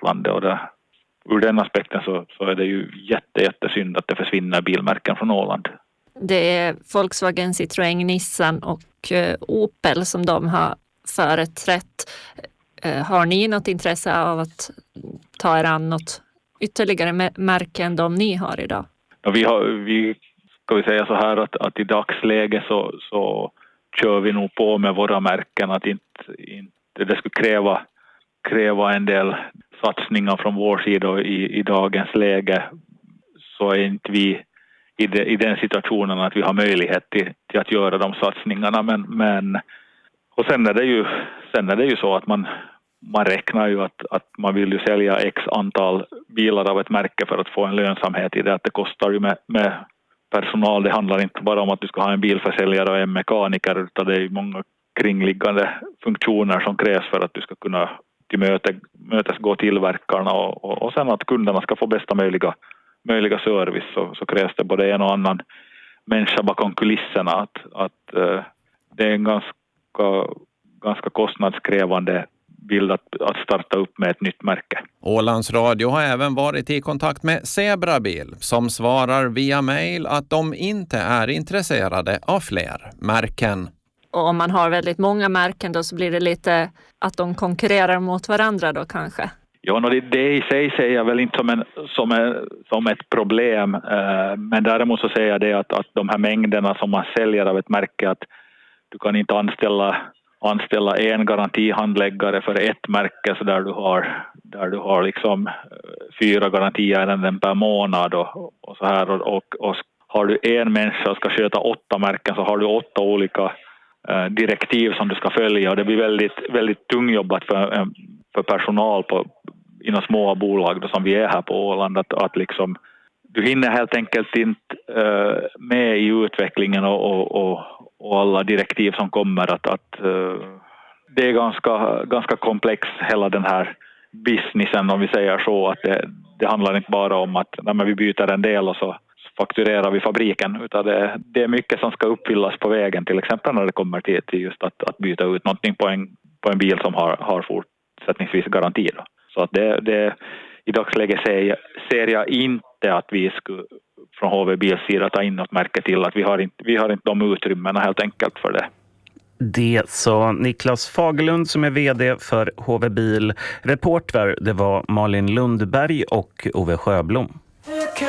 hotande, och ur den aspekten så är det ju jättesynd att det försvinner bilmärken från Åland. Det är Volkswagen, Citroën, Nissan och Opel som de har företrätt. Har ni något intresse av att ta er an något ytterligare märke än de ni har idag? Ja, vi ska vi säga så här att i dagsläget så kör vi nog på med våra märken, att inte det skulle kräva en del satsningar från vår sida i dagens läge, så är inte vi i den situationen att vi har möjlighet till att göra de satsningarna, men och sen är det ju så att man räknar ju att man vill ju sälja x antal bilar av ett märke för att få en lönsamhet i det, att det kostar ju med personal. Det handlar inte bara om att du ska ha en bilförsäljare och en mekaniker, utan det är ju många kringliggande funktioner som krävs för att du ska kunna tillmötesgå tillverkarna och sen att kunderna ska få bästa möjliga service, så krävs det både en och annan människa bakom kulisserna, att det är en ganska kostnadskrävande bild att starta upp med ett nytt märke. Ålands Radio har även varit i kontakt med Zebrabil som svarar via mejl att de inte är intresserade av fler märken. Och om man har väldigt många märken då, så blir det lite att de konkurrerar mot varandra då kanske? Ja, det i sig säger jag väl inte som ett problem, men däremot så säger jag det att de här mängderna som man säljer av ett märke, att du kan inte anställa en garantihandläggare för ett märke, så där du har liksom 4 garantiärenden per månad och så här, och har du en människa och ska sköta 8 märken, så har du 8 olika direktiv som du ska följa, och det blir väldigt, väldigt tungjobbat för personal inom små bolag då, som vi är här på Åland, att liksom du hinner helt enkelt inte med i utvecklingen och alla direktiv som kommer, att det är ganska komplex hela den här businessen, om vi säger så, att det handlar inte bara om att när vi byter en del och så fakturerar vi fabriken, utan det är mycket som ska uppfyllas på vägen, till exempel när det kommer till just att byta ut någonting på en bil som har fortsättningsvis garanti då. Så att det i dagsläget ser jag inte att vi skulle från HV Bils sida ta in något märke till, att vi har inte de utrymmena helt enkelt för det. Det sa Niklas Fagerlund som är vd för HV Bil. Reporter, det var Malin Lundberg och Ove Sjöblom.